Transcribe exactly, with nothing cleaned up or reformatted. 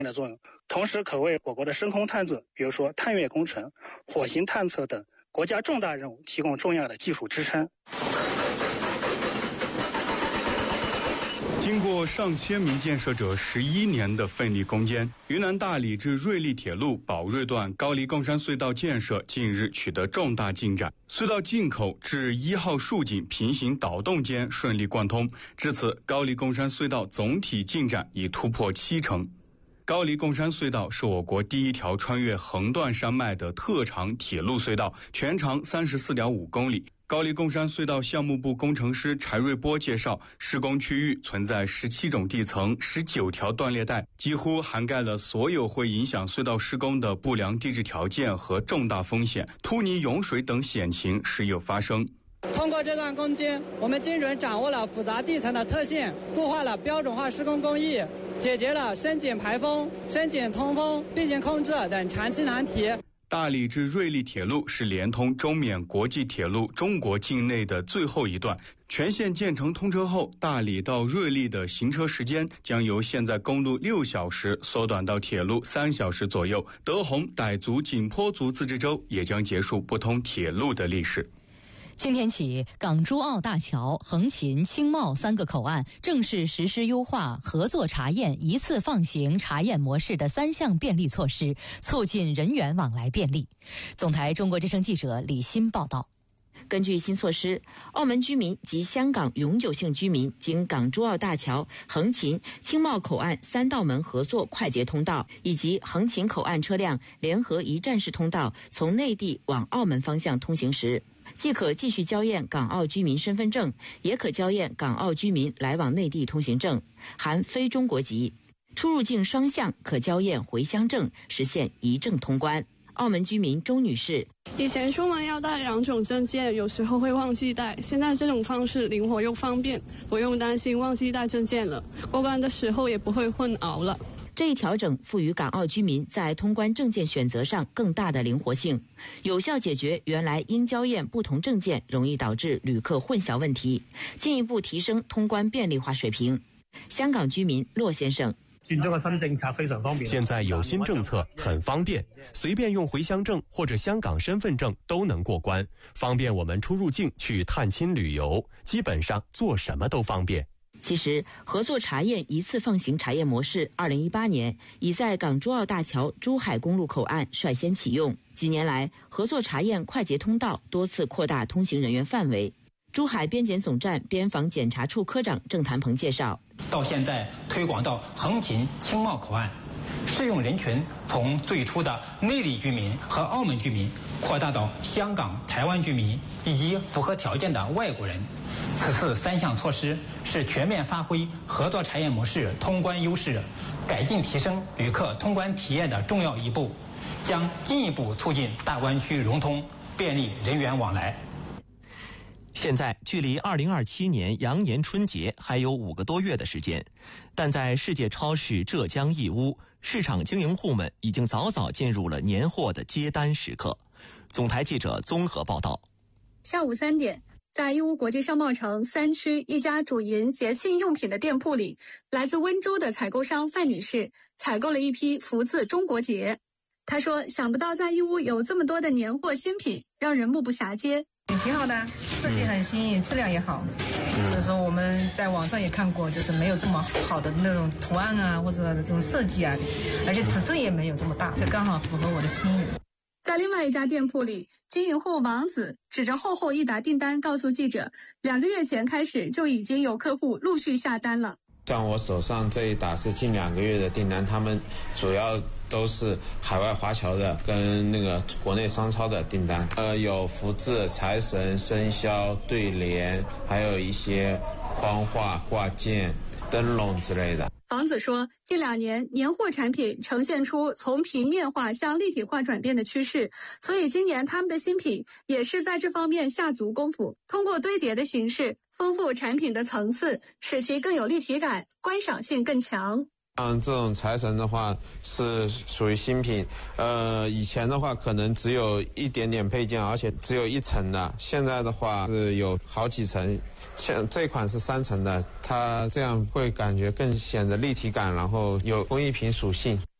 的作用，同时可为我国的深空探测，比如说探月工程、火星探测等国家重大任务提供重要的技术支撑。 经过上千名建设者十一年的奋力攻坚，云南大理至瑞丽铁路宝瑞段高黎贡山隧道建设近日取得重大进展，隧道进口至一号竖井平行导洞间顺利贯通，至此高黎贡山隧道总体进展已突破七成。高黎贡山隧道是我国第一条穿越横断山脉的特长铁路隧道，全长 三十四点五公里。高黎贡山隧道项目部工程师柴瑞波介绍，施工区域存在十七种地层、十九条断裂带，几乎涵盖了所有会影响隧道施工的不良地质条件和重大风险，突泥涌水等险情时有发生。 通过这段攻坚，我们精准掌握了复杂地层的特性，固化了标准化施工工艺，解决了深井排风、深井通风、地形控制等长期难题。 大理至瑞丽铁路是连通中缅国际铁路中国境内的最后一段，全线建成通车后，大理到瑞丽的行车时间将由现在公路六小时缩短到铁路三小时左右。德宏、傣族、景颇族自治州也将结束不通铁路的历史。 今天起，港珠澳大桥、横琴、青茂三个口岸正式实施优化合作查验一次放行查验模式的三项便利措施，促进人员往来便利。总台中国之声记者李欣报道。 根据新措施，澳门居民及香港永久性居民经港珠澳大桥、横琴、青茂口岸三道门合作快捷通道以及横琴口岸车辆联合一站式通道从内地往澳门方向通行时，既可继续交验港澳居民身份证，也可交验港澳居民来往内地通行证，含非中国籍。出入境双向可交验回乡证，实现一证通关。澳门居民周女士： 以前出门要带两种证件，有时候会忘记带，现在这种方式灵活又方便，不用担心忘记带证件了，过关的时候也不会混淆了。 这一调整赋予港澳居民在通关证件选择上更大的灵活性，有效解决原来因交验不同证件容易导致旅客混淆问题，进一步提升通关便利化水平。香港居民骆先生： 轉咗個新政策非常方便。 現在有新政策很方便，隨便用回鄉證或者香港身份證都能過關，方便我們出入境去探親旅遊，基本上做什麼都方便。 其实，合作查验一次放行查验模式，二零一八年已在港珠澳大桥珠海公路口岸率先启用。几年来，合作查验快捷通道多次扩大通行人员范围。珠海边检总站边防检查处科长郑谭鹏介绍， 到现在推广到横琴、青茂口岸，适用人群从最初的内地居民和澳门居民扩大到香港、台湾居民以及符合条件的外国人。此次三项措施是全面发挥合作查验模式通关优势，改进提升旅客通关体验的重要一步，将进一步促进大湾区融通，便利人员往来。 现在距离二零二七年羊年春节还有五个多月的时间，但在世界超市浙江义乌，市场经营户们已经早早进入了年货的接单时刻。总台记者综合报道。 下午三点，在义乌国际商贸城三区一家主营节庆用品的店铺里，来自温州的采购商范女士采购了一批福字中国结。她说，想不到在义乌有这么多的年货新品，让人目不暇接。 挺好的，设计很新颖，质量也好。就是我们在网上也看过，就是没有这么好的那种图案啊，或者这种设计啊，而且尺寸也没有这么大，这刚好符合我的心意。 在另外一家店铺里，经营户王子指着厚厚一沓订单告诉记者，两个月前开始就已经有客户陆续下单了。 像我手上这一打是近两个月的订单，他们主要都是海外华侨的跟那个国内商超的订单，呃，有福字、财神、生肖、对联，还有一些框画、挂件、灯笼之类的。 王子说，近两年年货产品呈现出从平面化向立体化转变的趋势，所以今年他们的新品也是在这方面下足功夫，通过堆叠的形式丰富产品的层次，使其更有立体感，观赏性更强。 像这种财神的话是属于新品，呃，以前的话可能只有一点点配件，而且只有一层的，现在的话是有好几层，像这款是三层的，它这样会感觉更显得立体感，然后有工艺品属性。